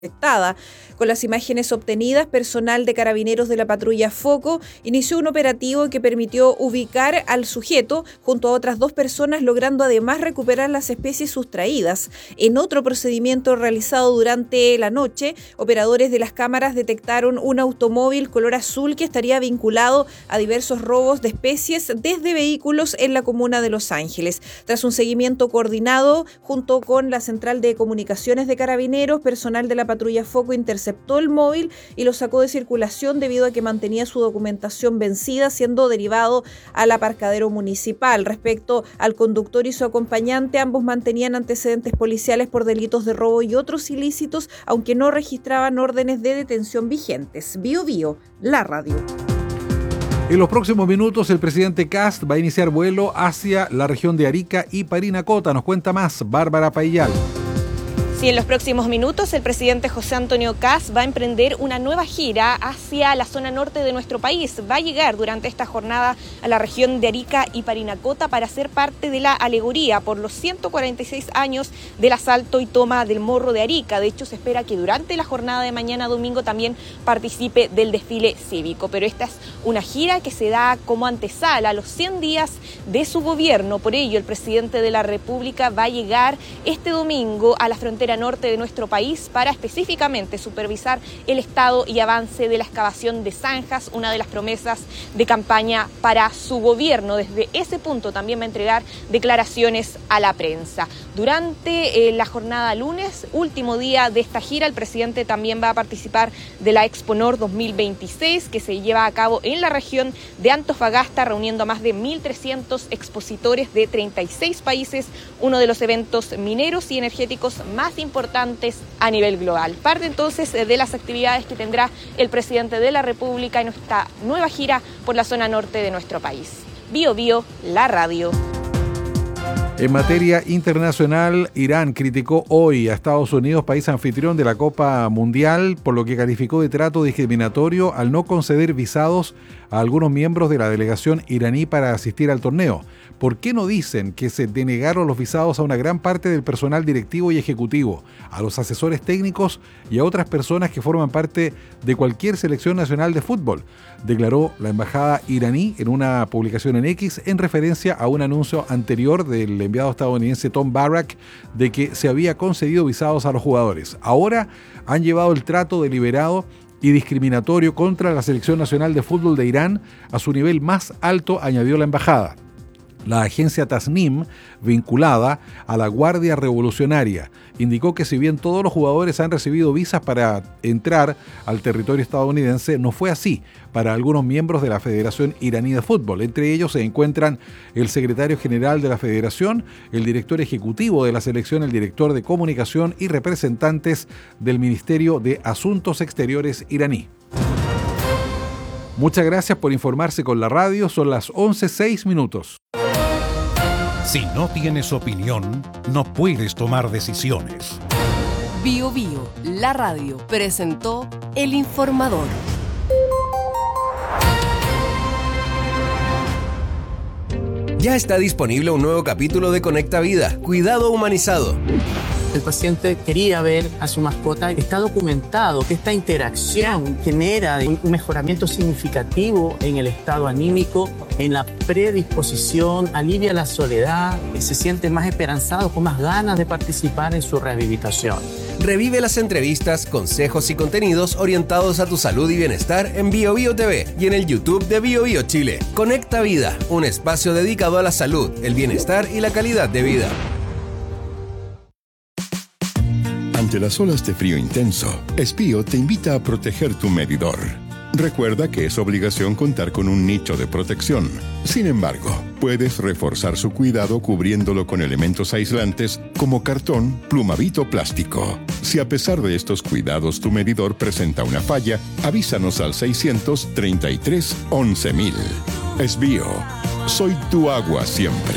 afectada. Con las imágenes obtenidas, personal de Carabineros de la patrulla Foco inició un operativo que permitió ubicar al sujeto junto a otras 2 personas, logrando además recuperar las especies sustraídas. En otro procedimiento realizado durante la noche, operadores de las cámaras detectaron un automóvil color azul que estaría vinculado a diversos robos de especies desde vehículos en la comuna de Los Ángeles. Tras un seguimiento coordinado junto con la Central de Comunicaciones de Carabineros, personal de la patrulla Foco interceptó el móvil y lo sacó de circulación debido a que mantenía su documentación vencida, siendo derivado al aparcadero municipal. Respecto al conductor y su acompañante, ambos mantenían antecedentes policiales por delitos de robo y otros ilícitos, aunque no registraban órdenes de detención vigentes. Bio Bio, la radio. En los próximos minutos, el presidente Kast va a iniciar vuelo hacia la región de Arica y Parinacota. Nos cuenta más Bárbara Paillal. Sí, en los próximos minutos el presidente José Antonio Kast va a emprender una nueva gira hacia la zona norte de nuestro país. Va a llegar durante esta jornada a la región de Arica y Parinacota para ser parte de la alegoría por los 146 años del asalto y toma del Morro de Arica. De hecho, se espera que durante la jornada de mañana domingo también participe del desfile cívico. Pero esta es una gira que se da como antesala a los 100 días de su gobierno. Por ello, el presidente de la República va a llegar este domingo a la frontera norte de nuestro país para específicamente supervisar el estado y avance de la excavación de zanjas, una de las promesas de campaña para su gobierno. Desde ese punto también va a entregar declaraciones a la prensa. Durante la jornada lunes, último día de esta gira, el presidente también va a participar de la Expo Nord 2026, que se lleva a cabo en la región de Antofagasta, reuniendo a más de 1.300 expositores de 36 países, uno de los eventos mineros y energéticos más importantes a nivel global. Parte entonces de las actividades que tendrá el presidente de la República en esta nueva gira por la zona norte de nuestro país. Bio Bio, la radio. En materia internacional, Irán criticó hoy a Estados Unidos, país anfitrión de la Copa Mundial, por lo que calificó de trato discriminatorio al no conceder visados a algunos miembros de la delegación iraní para asistir al torneo. ¿Por qué no dicen que se denegaron los visados a una gran parte del personal directivo y ejecutivo, a los asesores técnicos y a otras personas que forman parte de cualquier selección nacional de fútbol? Declaró la embajada iraní en una publicación en X en referencia a un anuncio anterior del enviado estadounidense Tom Barrack de que se había concedido visados a los jugadores. Ahora han llevado el trato deliberado y discriminatorio contra la selección nacional de fútbol de Irán a su nivel más alto, añadió la embajada. La agencia Tasnim, vinculada a la Guardia Revolucionaria, indicó que si bien todos los jugadores han recibido visas para entrar al territorio estadounidense, no fue así para algunos miembros de la Federación Iraní de Fútbol. Entre ellos se encuentran el secretario general de la Federación, el director ejecutivo de la selección, el director de comunicación y representantes del Ministerio de Asuntos Exteriores iraní. Muchas gracias por informarse con la radio. Son las 11:06. Si no tienes opinión, no puedes tomar decisiones. Bio Bio, la radio, presentó El Informador. Ya está disponible un nuevo capítulo de Conecta Vida, Cuidado Humanizado. El paciente quería ver a su mascota. Está documentado que esta interacción genera un mejoramiento significativo en el estado anímico, en la predisposición, alivia la soledad, se siente más esperanzado, con más ganas de participar en su rehabilitación. Revive las entrevistas, consejos y contenidos orientados a tu salud y bienestar en Bio Bio TV y en el YouTube de Bio Bio Chile. Conecta Vida, un espacio dedicado a la salud, el bienestar y la calidad de vida. Ante las olas de frío intenso, Espío te invita a proteger tu medidor. Recuerda que es obligación contar con un nicho de protección. Sin embargo, puedes reforzar su cuidado cubriéndolo con elementos aislantes como cartón, plumavit o plástico. Si a pesar de estos cuidados tu medidor presenta una falla, avísanos al 633 11.000. Espío, soy tu agua siempre.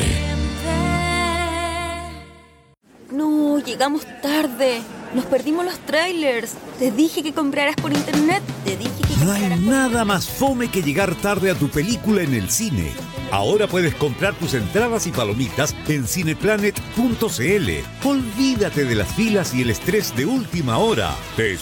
No, llegamos tarde. Nos perdimos los trailers. Te dije que compraras por internet. No hay nada más fome que llegar tarde a tu película en el cine. Ahora puedes comprar tus entradas y palomitas en cineplanet.cl. Olvídate de las filas y el estrés de última hora. Te